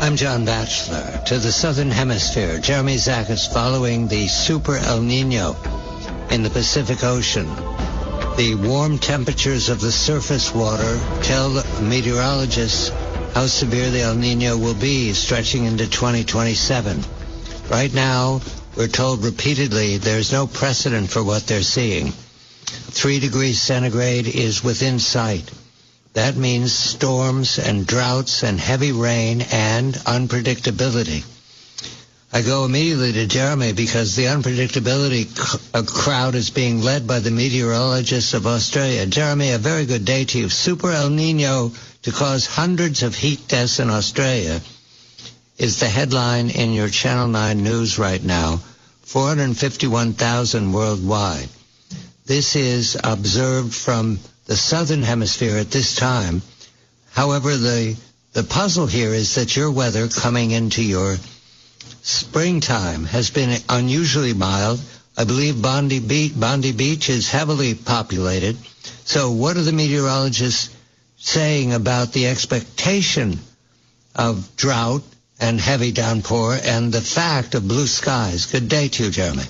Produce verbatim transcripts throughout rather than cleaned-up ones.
I'm John Batchelor. To the southern hemisphere, Jeremy Zach is following the Super El Nino in the Pacific Ocean. The warm temperatures of the surface water tell meteorologists how severe the El Nino will be stretching into twenty twenty-seven. Right now, we're told repeatedly there's no precedent for what they're seeing. Three degrees centigrade is within sight. That means storms and droughts and heavy rain and unpredictability. I go immediately to Jeremy because the unpredictability c- crowd is being led by the meteorologists of Australia. Jeremy, a very good day to you. Super El Nino to cause hundreds of heat deaths in Australia is the headline in your Channel nine news right now. four hundred fifty-one thousand worldwide. This is observed from the southern hemisphere at this time. However, the the puzzle here is that your weather coming into your springtime has been unusually mild. I believe Bondi Beach, Bondi Beach is heavily populated. So what are the meteorologists saying about the expectation of drought and heavy downpour and the fact of blue skies? Good day to you, Jeremy.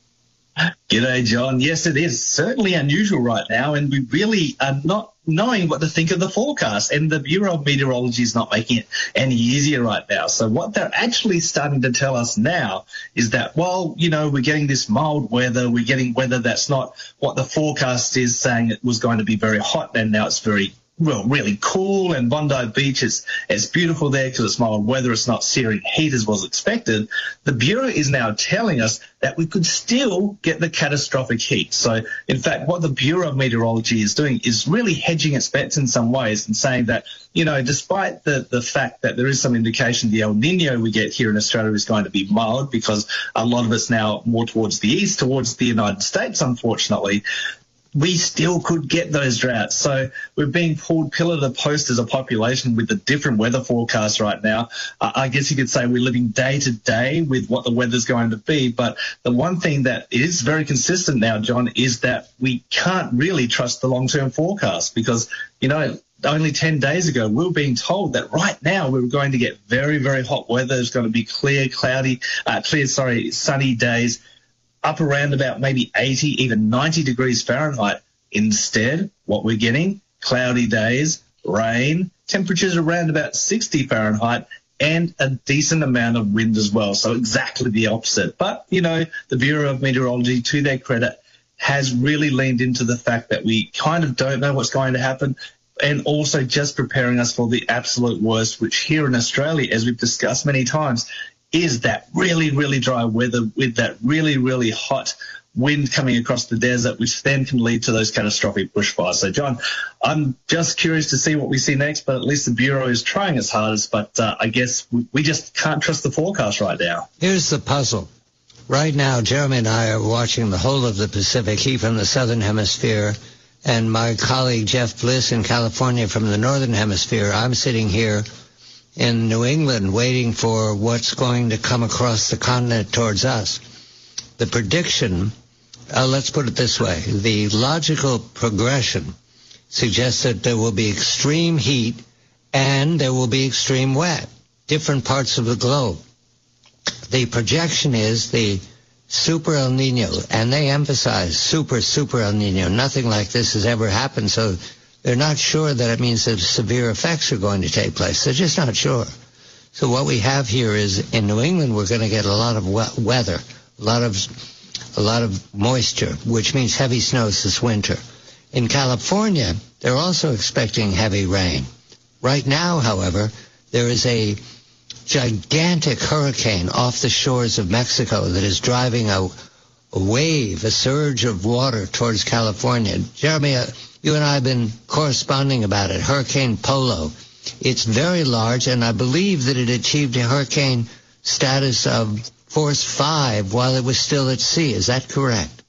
G'day, John. Yes, it is certainly unusual right now, and we really are not knowing what to think of the forecast, and the Bureau of Meteorology is not making it any easier right now. So what they're actually starting to tell us now is that, well, you know, we're getting this mild weather, we're getting weather that's not what the forecast is saying it was going to be very hot, and now it's very well, really cool, and Bondi Beach is it's beautiful there because it's mild weather. It's not searing heat as was expected. The Bureau is now telling us that we could still get the catastrophic heat. So, in fact, what the Bureau of Meteorology is doing is really hedging its bets in some ways and saying that, you know, despite the, the fact that there is some indication the El Nino we get here in Australia is going to be mild because a lot of it's now more towards the east, towards the United States, unfortunately, we still could get those droughts. So we're being pulled pillar to post as a population with the different weather forecasts right now. Uh, I guess you could say we're living day to day with what the weather's going to be. But the one thing that is very consistent now, John, is that we can't really trust the long-term forecast because, you know, only ten days ago, we were being told that right now we were going to get very, very hot weather. It's going to be clear, cloudy, uh, clear, sorry, sunny days, up around about maybe eighty, even ninety degrees Fahrenheit. Instead, what we're getting, cloudy days, rain, temperatures around about sixty Fahrenheit, and a decent amount of wind as well. So exactly the opposite. But, you know, the Bureau of Meteorology, to their credit, has really leaned into the fact that we kind of don't know what's going to happen, and also just preparing us for the absolute worst, which here in Australia, as we've discussed many times, is that really, really dry weather with that really, really hot wind coming across the desert, which then can lead to those catastrophic bushfires. So, John, I'm just curious to see what we see next, but at least the Bureau is trying its hardest, but uh, I guess we, we just can't trust the forecast right now. Here's the puzzle. Right now, Jeremy and I are watching the whole of the Pacific, he from the southern hemisphere, and my colleague Jeff Bliss in California from the northern hemisphere. I'm sitting here in New England waiting for what's going to come across the continent towards us. The prediction, uh, let's put it this way, the logical progression suggests that there will be extreme heat and there will be extreme wet, different parts of the globe. The projection is the Super El Nino, and they emphasize super, super El Nino. Nothing like this has ever happened, so they're not sure that it means that severe effects are going to take place. They're just not sure. So what we have here is in New England, we're going to get a lot of wet weather, a lot of a lot of moisture, which means heavy snows this winter. In California, they're also expecting heavy rain. Right now, however, there is a gigantic hurricane off the shores of Mexico that is driving a, a wave, a surge of water towards California. Jeremy, uh, you and I have been corresponding about it, Hurricane Polo. It's very large, and I believe that it achieved a hurricane status of force five while it was still at sea. Is that correct?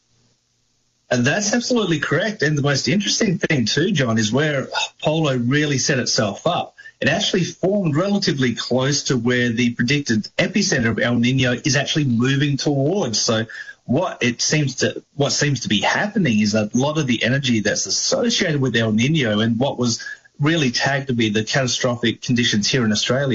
And that's absolutely correct. And the most interesting thing too, John, is where Polo really set itself up. It actually formed relatively close to where the predicted epicenter of El Nino is actually moving towards. So what it seems to what seems to be happening is that a lot of the energy that's associated with El Nino and what was really tagged to be the catastrophic conditions here in Australia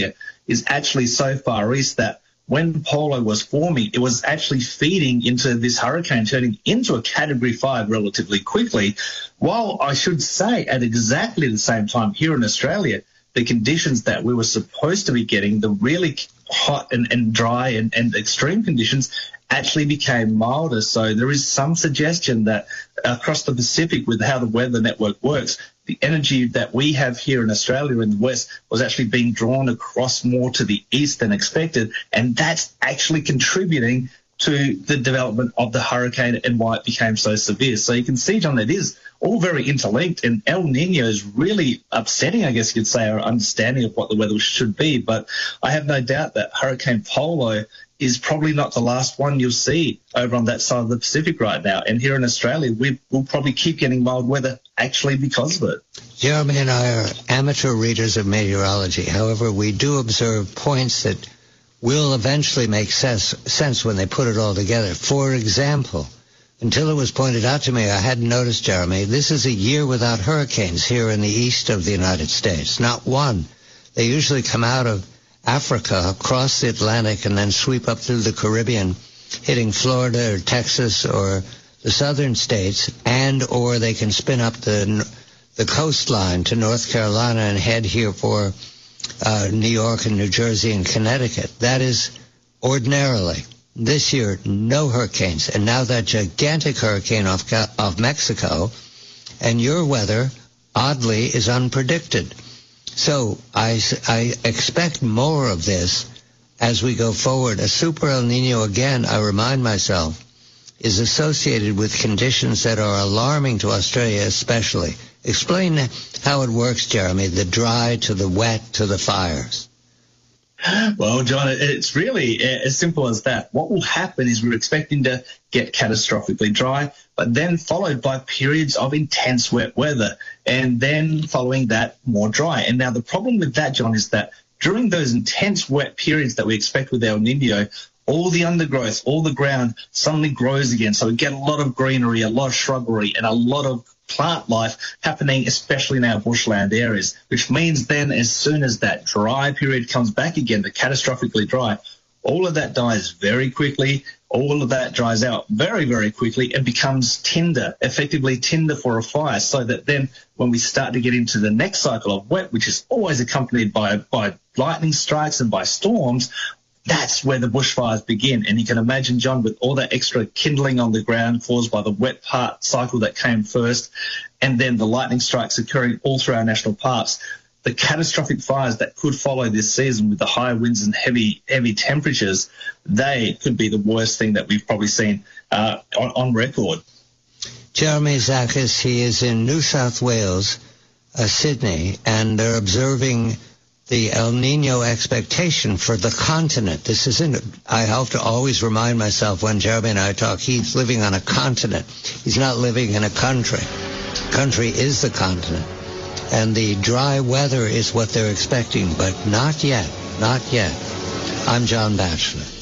is actually so far east that when Polo was forming, it was actually feeding into this hurricane, turning into a Category five relatively quickly, while I should say at exactly the same time here in Australia, the conditions that we were supposed to be getting, the really hot and, and dry and, and extreme conditions, actually became milder. So there is some suggestion that across the Pacific, with how the weather network works, the energy that we have here in Australia in the west was actually being drawn across more to the east than expected, and that's actually contributing to the development of the hurricane and why it became so severe. So you can see, John, it is all very interlinked, and El Nino is really upsetting, I guess you'd say, our understanding of what the weather should be. But I have no doubt that Hurricane Polo is probably not the last one you'll see over on that side of the Pacific right now. And here in Australia, we will probably keep getting mild weather actually because of it. Jeremy and I are amateur readers of meteorology. However, we do observe points that will eventually make sense, sense when they put it all together. For example, until it was pointed out to me, I hadn't noticed, Jeremy, this is a year without hurricanes here in the east of the United States. Not one. They usually come out of Africa, across the Atlantic, and then sweep up through the Caribbean, hitting Florida or Texas or the southern states, and or they can spin up the the coastline to North Carolina and head here for uh, New York and New Jersey and Connecticut. That is ordinarily. This year, no hurricanes, and now that gigantic hurricane off, off Mexico, and your weather, oddly, is unpredicted. So I, I expect more of this as we go forward. A super El Nino, again, I remind myself, is associated with conditions that are alarming to Australia especially. Explain how it works, Jeremy, the dry to the wet to the fires. Well, John, it's really as simple as that. What will happen is we're expecting to get catastrophically dry, but then followed by periods of intense wet weather, and then following that, more dry. And now the problem with that, John, is that during those intense wet periods that we expect with El Nino, all the undergrowth, all the ground suddenly grows again. So we get a lot of greenery, a lot of shrubbery, and a lot of plant life happening, especially in our bushland areas, which means then as soon as that dry period comes back again, the catastrophically dry, all of that dies very quickly. All of that dries out very, very quickly and becomes tinder, effectively tinder for a fire, so that then when we start to get into the next cycle of wet, which is always accompanied by, by lightning strikes and by storms, that's where the bushfires begin. And you can imagine, John, with all that extra kindling on the ground caused by the wet part cycle that came first, and then the lightning strikes occurring all through our national parks, the catastrophic fires that could follow this season with the high winds and heavy heavy temperatures, they could be the worst thing that we've probably seen uh, on, on record. Jeremy Zachas, he is in New South Wales, uh, Sydney, and they're observing the El Nino expectation for the continent. This isn't, I have to always remind myself when Jeremy and I talk, he's living on a continent. He's not living in a country. Country is the continent. And the dry weather is what they're expecting, but not yet, not yet. I'm John Batchelor.